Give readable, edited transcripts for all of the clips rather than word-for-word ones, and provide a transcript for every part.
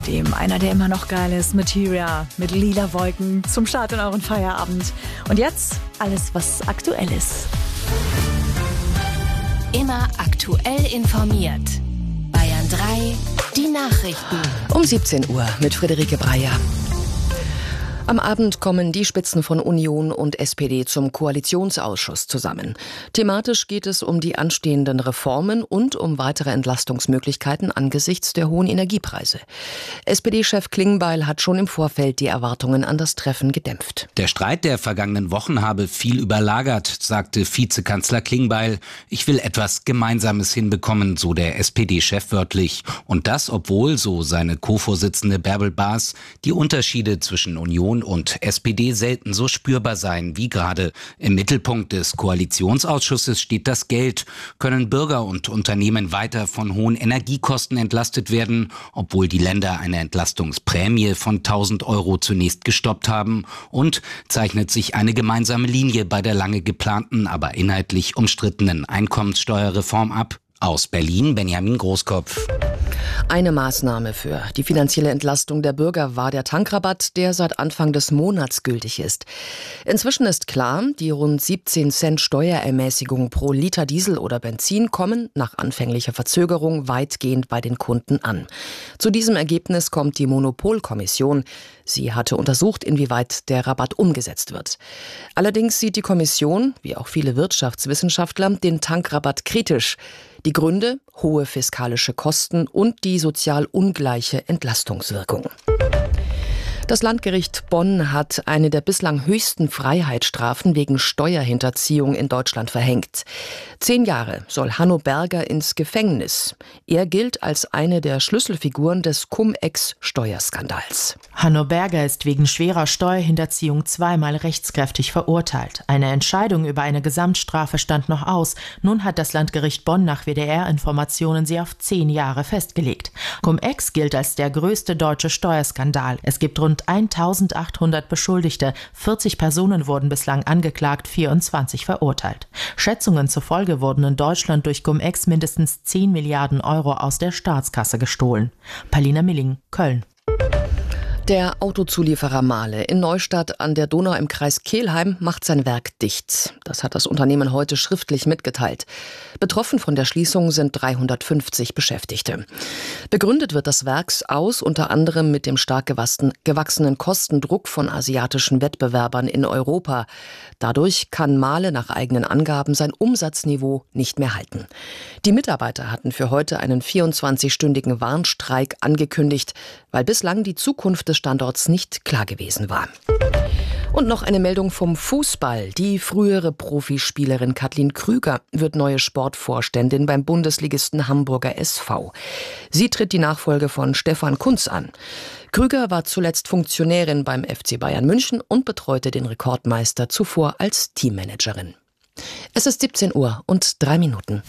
Einer, der immer noch geil ist, Materia mit lila Wolken zum Start in euren Feierabend. Und jetzt alles, was aktuell ist. Immer aktuell informiert. Bayern 3, die Nachrichten. Um 17 Uhr mit Friederike Breyer. Am Abend kommen die Spitzen von Union und SPD zum Koalitionsausschuss zusammen. Thematisch geht es um die anstehenden Reformen und um weitere Entlastungsmöglichkeiten angesichts der hohen Energiepreise. SPD-Chef Klingbeil hat schon im Vorfeld die Erwartungen an das Treffen gedämpft. Der Streit der vergangenen Wochen habe viel überlagert, sagte Vizekanzler Klingbeil. Ich will etwas Gemeinsames hinbekommen, so der SPD-Chef wörtlich. Und das, obwohl, so seine Co-Vorsitzende Bärbel Baas, die Unterschiede zwischen Union und SPD selten so spürbar seien wie gerade. Im Mittelpunkt des Koalitionsausschusses steht das Geld. Können Bürger und Unternehmen weiter von hohen Energiekosten entlastet werden, obwohl die Länder eine Entlastungsprämie von 1.000 € zunächst gestoppt haben? Und zeichnet sich eine gemeinsame Linie bei der lange geplanten, aber inhaltlich umstrittenen Einkommenssteuerreform ab? Aus Berlin, Benjamin Großkopf. Eine Maßnahme für die finanzielle Entlastung der Bürger war der Tankrabatt, der seit Anfang des Monats gültig ist. Inzwischen ist klar, die rund 17 Cent Steuerermäßigung pro Liter Diesel oder Benzin kommen nach anfänglicher Verzögerung weitgehend bei den Kunden an. Zu diesem Ergebnis kommt die Monopolkommission. Sie hatte untersucht, inwieweit der Rabatt umgesetzt wird. Allerdings sieht die Kommission, wie auch viele Wirtschaftswissenschaftler, den Tankrabatt kritisch. Die Gründe: hohe fiskalische Kosten und die sozial ungleiche Entlastungswirkung. Das Landgericht Bonn hat eine der bislang höchsten Freiheitsstrafen wegen Steuerhinterziehung in Deutschland verhängt. 10 Jahre soll Hanno Berger ins Gefängnis. Er gilt als eine der Schlüsselfiguren des Cum-Ex-Steuerskandals. Hanno Berger ist wegen schwerer Steuerhinterziehung zweimal rechtskräftig verurteilt. Eine Entscheidung über eine Gesamtstrafe stand noch aus. Nun hat das Landgericht Bonn nach WDR-Informationen sie auf 10 Jahre festgelegt. Cum-Ex gilt als der größte deutsche Steuerskandal. Es gibt rund 1.800 Beschuldigte. 40 Personen wurden bislang angeklagt, 24 verurteilt. Schätzungen zufolge wurden in Deutschland durch Cum-Ex mindestens 10 Milliarden € aus der Staatskasse gestohlen. Paulina Milling, Köln. Der Autozulieferer Mahle in Neustadt an der Donau im Kreis Kelheim macht sein Werk dicht. Das hat das Unternehmen heute schriftlich mitgeteilt. Betroffen von der Schließung sind 350 Beschäftigte. Begründet wird das Werks aus unter anderem mit dem stark gewachsenen Kostendruck von asiatischen Wettbewerbern in Europa. Dadurch kann Mahle nach eigenen Angaben sein Umsatzniveau nicht mehr halten. Die Mitarbeiter hatten für heute einen 24-stündigen Warnstreik angekündigt, weil bislang die Zukunft des Standorts nicht klar gewesen war. Und noch eine Meldung vom Fußball. Die frühere Profispielerin Kathleen Krüger wird neue Sportvorständin beim Bundesligisten Hamburger SV. Sie tritt die Nachfolge von Stefan Kuntz an. Krüger war zuletzt Funktionärin beim FC Bayern München und betreute den Rekordmeister zuvor als Teammanagerin. Es ist 17 Uhr und 3 Minuten.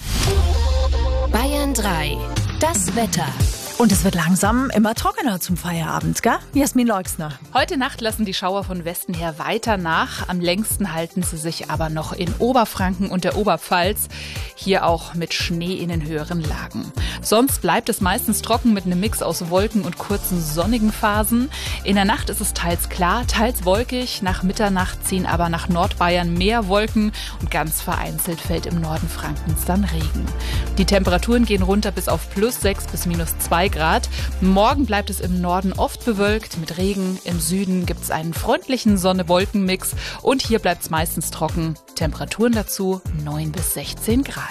Bayern 3, das Wetter. Und es wird langsam immer trockener zum Feierabend, gell? Jasmin Leuxner. Heute Nacht lassen die Schauer von Westen her weiter nach. Am längsten halten sie sich aber noch in Oberfranken und der Oberpfalz. Hier auch mit Schnee in den höheren Lagen. Sonst bleibt es meistens trocken mit einem Mix aus Wolken und kurzen sonnigen Phasen. In der Nacht ist es teils klar, teils wolkig. Nach Mitternacht ziehen aber nach Nordbayern mehr Wolken und ganz vereinzelt fällt im Norden Frankens dann Regen. Die Temperaturen gehen runter bis auf +6 bis -2 Grad. Morgen bleibt es im Norden oft bewölkt mit Regen. Im Süden gibt es einen freundlichen Sonne-Wolken-Mix und hier bleibt es meistens trocken. Temperaturen dazu 9 bis 16 Grad.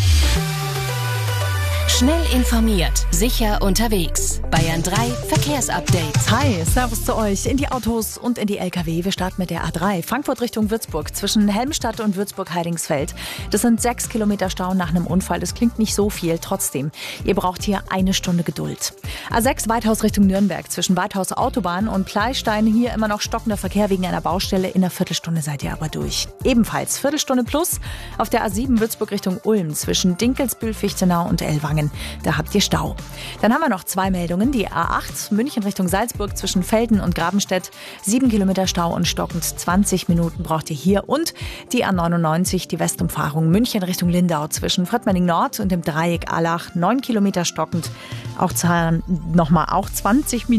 Schnell informiert, sicher unterwegs. Bayern 3 Verkehrsupdate. Hi, Servus zu euch in die Autos und in die LKW. Wir starten mit der A3 Frankfurt Richtung Würzburg zwischen Helmstadt und Würzburg-Heidingsfeld. Das sind 6 Kilometer Stau nach einem Unfall. Das klingt nicht so viel, trotzdem. Ihr braucht hier 1 Stunde Geduld. A6 Weithaus Richtung Nürnberg zwischen Weithaus Autobahn und Pleistein. Hier immer noch stockender Verkehr wegen einer Baustelle. In einer Viertelstunde seid ihr aber durch. Ebenfalls Viertelstunde plus auf der A7 Würzburg Richtung Ulm zwischen Dinkelsbühl, Fichtenau und Ellwangen. Da habt ihr Stau. Dann haben wir noch 2 Meldungen. Die A8 München Richtung Salzburg zwischen Velden und Grabenstedt. 7 Kilometer Stau und stockend 20 Minuten braucht ihr hier. Und die A99, die Westumfahrung München Richtung Lindau zwischen Fröttmenning Nord und dem Dreieck Allach. 9 Kilometer stockend. Auch 20 Minuten.